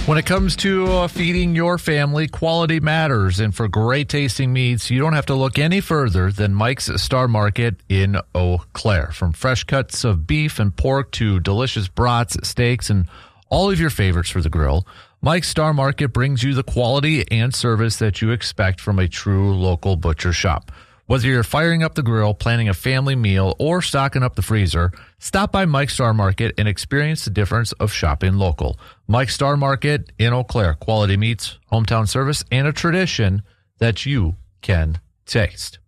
When it comes to feeding your family, quality matters. And for great tasting meats, you don't have to look any further than Mike's Star Market in Eau Claire. From fresh cuts of beef and pork to delicious brats, steaks, and all of your favorites for the grill, Mike's Star Market brings you the quality and service that you expect from a true local butcher shop. Whether you're firing up the grill, planning a family meal, or stocking up the freezer, stop by Mike's Star Market and experience the difference of shopping local. Mike's Star Market in Eau Claire. Quality meats, hometown service, and a tradition that you can taste.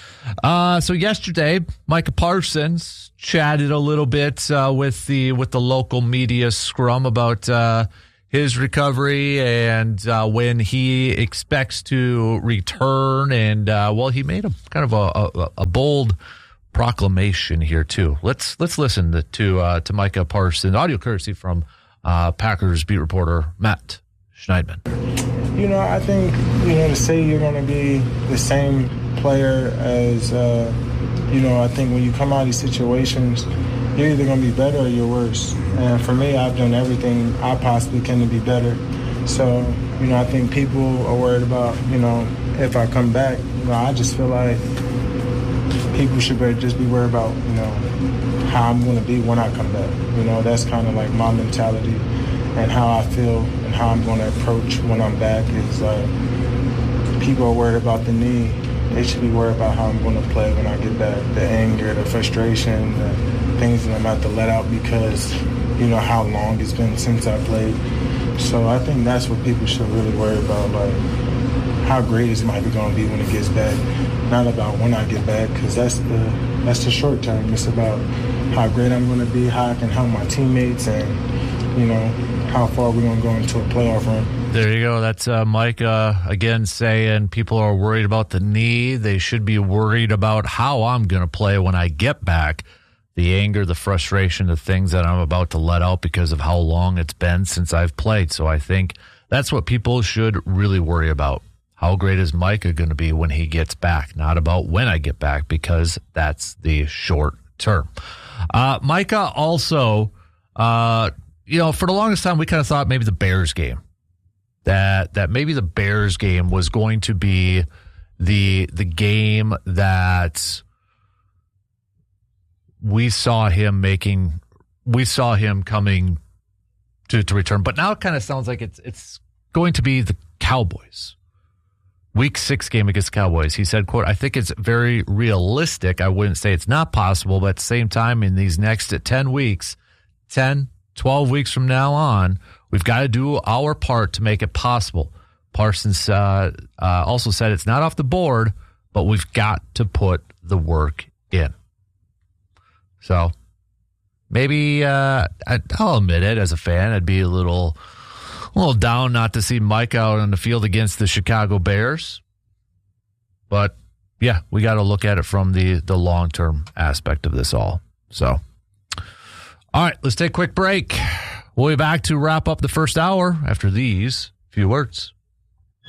So yesterday, Micah Parsons chatted a little bit with the local media scrum about his recovery and when he expects to return. And, he made a kind of a bold proclamation here, too. Let's listen to Micah Parsons, audio courtesy from Packers beat reporter Matt Schneidman. I think, to say you're going to be the same player as, I think when you come out of these situations, you're either going to be better or you're worse. And for me, I've done everything I possibly can to be better. So, I think people are worried about, if I come back. I just feel like people should just be worried about, how I'm going to be when I come back. That's kind of like my mentality and how I feel and how I'm going to approach when I'm back is people are worried about the knee. They should be worried about how I'm going to play when I get back. The anger, the frustration, the things that I'm about to let out because, how long it's been since I played. So I think that's what people should really worry about, like how great is Micah going to be when he gets back. Not about when I get back, because that's the short term. It's about how great I'm going to be, how I can help my teammates, and, how far we're going to go into a playoff run. There you go. That's Micah again saying people are worried about the knee. They should be worried about how I'm going to play when I get back. The anger, the frustration, the things that I'm about to let out because of how long it's been since I've played. So I think that's what people should really worry about. How great is Micah going to be when he gets back? Not about when I get back, because that's the short term. Micah also, for the longest time, we kind of thought maybe the Bears game. That maybe the Bears game was going to be the game that we saw him coming to return. But now it kind of sounds like it's going to be the Cowboys. Week 6 game against Cowboys. He said, quote, I think it's very realistic. I wouldn't say it's not possible, but at the same time, in these next 10 weeks, 10, 12 weeks from now on, we've got to do our part to make it possible. Parsons also said it's not off the board, but we've got to put the work in. So maybe I'll admit it, as a fan, I'd be a little down not to see Mike out on the field against the Chicago Bears. But, yeah, we got to look at it from the long-term aspect of this all. So, all right, let's take a quick break. We'll be back to wrap up the first hour after these few words.